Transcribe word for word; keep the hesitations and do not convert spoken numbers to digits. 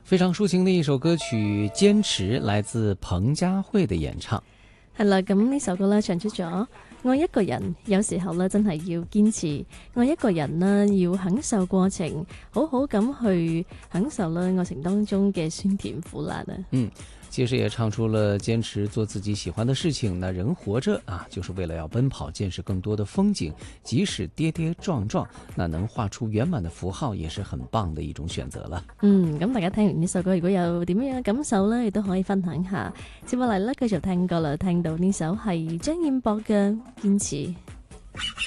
非常抒情的一首歌曲《堅持》，來自彭佳慧的演唱。 係啦，咁呢首歌咧唱出咗愛一個人有時候咧真係要堅持，愛一個人呢要享受過程，好好咁去享受啦愛情當中嘅酸甜苦辣啊。 嗯，其實也唱出了堅持做自己喜歡的事情。那人活着啊，就是為了要奔跑，見識更多的風景，即使跌跌撞撞，那能畫出圓滿的符號，也是很棒的一種選擇了。 嗯，咁大家聽完呢首歌，如果有點樣嘅感受呢，亦都可以分享下。接落嚟呢，繼續聽歌啦，聽到呢首係張彥博嘅《堅持》。